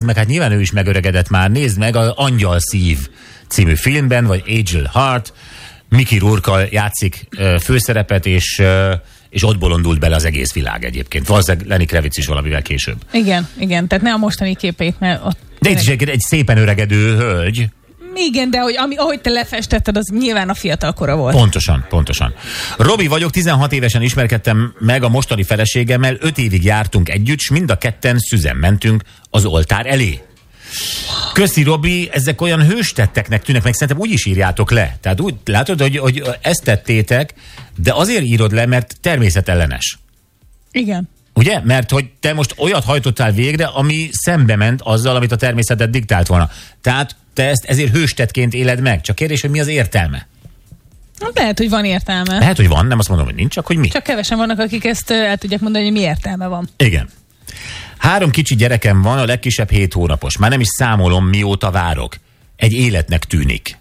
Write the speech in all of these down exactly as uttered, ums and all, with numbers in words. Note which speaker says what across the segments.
Speaker 1: meg hát nyilván ő is megöregedett már. Nézd meg, az Angyal szív című filmben, vagy Angel Heart, Mickey Rourke játszik uh, főszerepet, és, uh, és ott bolondult bele az egész világ egyébként. Valószínűleg Lenny Kravitz is valamivel később.
Speaker 2: Igen, igen, tehát ne a mostani képeit, mert ott...
Speaker 1: De itt is egy, egy szépen öregedő hölgy.
Speaker 2: Igen, de hogy, ami, ahogy te lefestetted, az nyilván a fiatalkora volt.
Speaker 1: Pontosan, pontosan. Robi vagyok, tizenhat évesen ismerkedtem meg a mostani feleségemmel, öt évig jártunk együtt, s mind a ketten szüzen mentünk az oltár elé. Köszi, Robi, ezek olyan hőstetteknek tűnnek, meg szerintem úgy is írjátok le. Tehát úgy látod, hogy, hogy ezt tettétek, de azért írod le, mert természetellenes.
Speaker 2: Igen.
Speaker 1: Ugye? Mert hogy te most olyat hajtottál végre, ami szembe ment azzal, amit a természetet diktált volna. Tehát te ezt ezért hőstetként éled meg. Csak kérdés, hogy mi az értelme?
Speaker 2: Lehet, hogy van értelme.
Speaker 1: Lehet, hogy van, nem azt mondom, hogy nincs, csak hogy mi.
Speaker 2: Csak kevesen vannak, akik ezt el tudják mondani, hogy mi értelme van.
Speaker 1: Igen. Három kicsi gyerekem van, a legkisebb hét hónapos. Már nem is számolom, mióta várok. Egy életnek tűnik.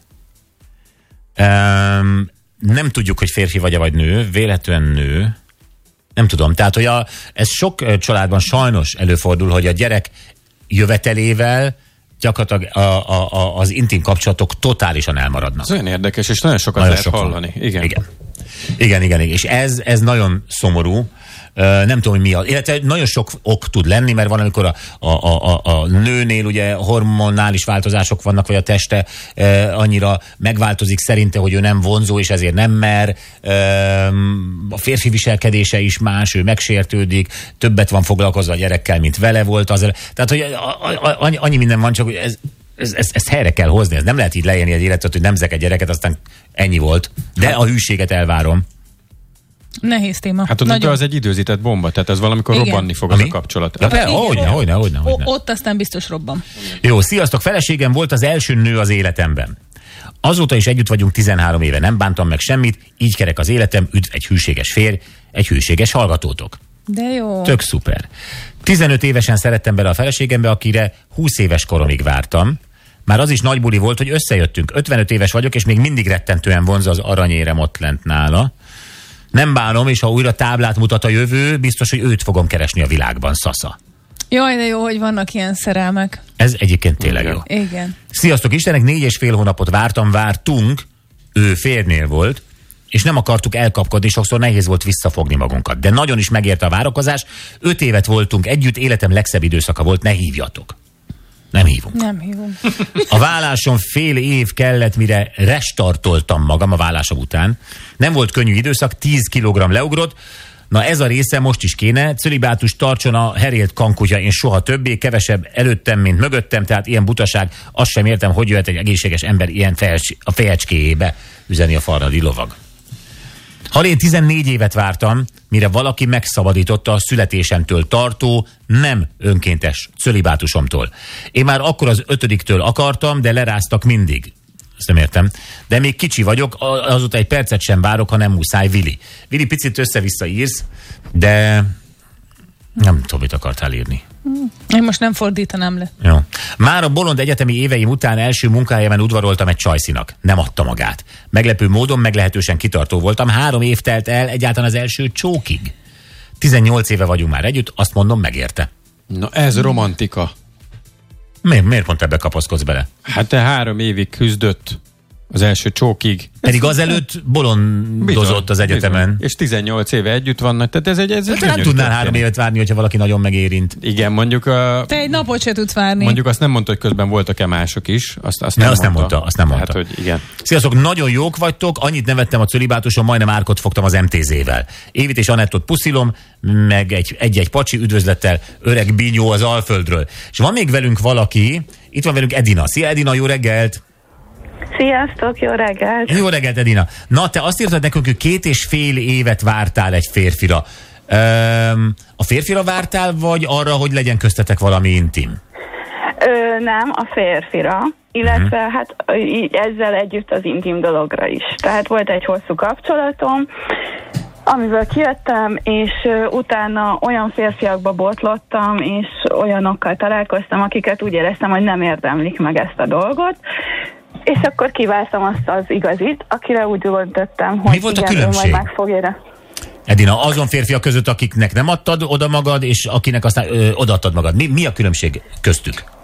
Speaker 1: Um, nem tudjuk, hogy férfi vagy vagy nő, véletlen nő. Nem tudom, tehát hogy a, ez sok családban sajnos előfordul, hogy a gyerek jövetelével gyakorlatilag a, a, a, az intim kapcsolatok totálisan elmaradnak.
Speaker 3: Ez olyan érdekes, és nagyon sokat nagyon lehet sok hallani. Igen.
Speaker 1: Igen. Igen, igen, igen. És ez, ez nagyon szomorú. Uh, nem tudom, hogy mi az. Illetve nagyon sok ok tud lenni, mert van, amikor a, a, a, a nőnél ugye hormonális változások vannak, vagy a teste uh, annyira megváltozik szerinte, hogy ő nem vonzó, és ezért nem mer. Uh, a férfi viselkedése is más, ő megsértődik, többet van foglalkozva a gyerekkel, mint vele volt. Az, tehát, hogy a, a, annyi, annyi minden van, csak hogy ez, ez, ez, ezt helyre kell hozni. Ez nem lehet így leélni egy életet, hogy nemzek egy gyereket, aztán ennyi volt. De a hűséget elvárom.
Speaker 2: Nehéz téma.
Speaker 3: Hát tudod, az egy időzített bomba, tehát ez valamikor igen. robbanni fog az a kapcsolat.
Speaker 1: Ja, hogyne, hogyne, hogyne, hogyne.
Speaker 2: Ott aztán biztos robban.
Speaker 1: Jó, sziasztok, feleségem volt az első nő az életemben. Azóta is együtt vagyunk tizenhárom éve, nem bántam meg semmit, így kerek az életem, üdv egy hűséges férj, egy hűséges hallgatótok.
Speaker 2: De jó.
Speaker 1: Tök szuper. tizenöt évesen szerettem bele a feleségembe, akire húsz éves koromig vártam. Már az is nagy buli volt, hogy összejöttünk. ötvenöt éves vagyok, és még mindig rettentően vonza az aranyérem ott lent nála. Nem bánom, és ha újra táblát mutat a jövő, biztos, hogy őt fogom keresni a világban, szasza.
Speaker 2: Jaj, de jó, hogy vannak ilyen szerelmek.
Speaker 1: Ez egyébként tényleg jó.
Speaker 2: Igen.
Speaker 1: Sziasztok, Istenek, négy és fél hónapot vártam, vártunk, ő férnél volt, és nem akartuk elkapkodni, sokszor nehéz volt visszafogni magunkat. De nagyon is megérte a várakozás, öt évet voltunk együtt, életem legszebb időszaka volt, ne hívjatok. Nem hívunk.
Speaker 2: Nem hívunk.
Speaker 1: A válláson fél év kellett, mire restartoltam magam a vállásom után. Nem volt könnyű időszak, tíz kilogramm leugrott. Na ez a része most is kéne. Cölibátus tartson a herélt kankutya, én soha többé, kevesebb előttem, mint mögöttem, tehát ilyen butaság, azt sem értem, hogy jöhet egy egészséges ember ilyen fejes, a fejecskéjébe, üzeni a farradi lovag. Ha én tizennégy évet vártam, mire valaki megszabadította a születésemtől tartó, nem önkéntes cölibátusomtól. Én már akkor az ötödiktől akartam, de leráztak mindig. Ezt nem értem. De még kicsi vagyok, azóta egy percet sem várok, ha nem muszáj, Vili. Vili, picit össze-vissza írsz, de nem tudom, mit akartál írni.
Speaker 2: Én most nem fordítanám le.
Speaker 1: Jó. Már a bolond egyetemi éveim után első munkájában udvaroltam egy csajszinak. Nem adta magát. Meglepő módon meglehetősen kitartó voltam. Három év telt el egyáltalán az első csókig. tizennyolc éve vagyunk már együtt, azt mondom, megérte.
Speaker 3: Na ez romantika.
Speaker 1: Miért, miért pont ebbe kapaszkodsz bele?
Speaker 3: Hát te három évig küzdött az első csókig.
Speaker 1: Pedig azelőtt bolondozott bizony, az egyetemen.
Speaker 3: Bizony. És tizennyolc éve együtt vannak, tehát ez egy... Ez egy
Speaker 1: nem tudnál három évet várni, hogyha valaki nagyon megérint.
Speaker 3: Igen, mondjuk... A,
Speaker 2: te egy napot se tudsz várni.
Speaker 3: Mondjuk azt nem mondta, hogy közben voltak-e mások is. Azt, azt
Speaker 1: ne,
Speaker 3: nem,
Speaker 1: azt
Speaker 3: mondta.
Speaker 1: nem mondta. Azt nem mondta.
Speaker 3: Tehát, hogy igen.
Speaker 1: Sziasztok, nagyon jók vagytok, annyit nevettem a cölibátuson, majdnem árkot fogtam az em té zével. Évit és Anettot puszilom, meg egy, egy-egy pacsi üdvözlettel, öreg Binyó az Alföldről. És van még velünk valaki, itt van velünk Edina. Szia Edina, jó reggelt!
Speaker 4: Sziasztok, jó reggelt!
Speaker 1: Jó reggelt, Edina! Na, te azt írtad nekünk, hogy két és fél évet vártál egy férfira. Öm, a férfira vártál, vagy arra, hogy legyen köztetek valami intim?
Speaker 4: Ö, nem, a férfira, illetve uh-huh. hát ezzel együtt az intim dologra is. Tehát volt egy hosszú kapcsolatom, amiből kijöttem, és uh, utána olyan férfiakba botlottam, és olyanokkal találkoztam, akiket úgy éreztem, hogy nem érdemlik meg ezt a dolgot. És akkor kiváltam azt az igazit, akire úgy döntöttem, hogy
Speaker 1: mi volt a különbség?
Speaker 4: Majd meg fog érni.
Speaker 1: Edina, azon férfiak között, akiknek nem adtad oda magad, és akinek aztán ö, odaadtad magad. Mi, mi a különbség köztük?